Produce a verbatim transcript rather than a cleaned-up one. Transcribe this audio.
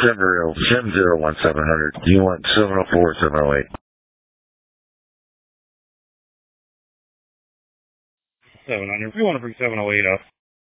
Several, seven zero one seven hundred. You want seven oh four, seven oh eight. seven hundred. We want to bring seven oh eight up.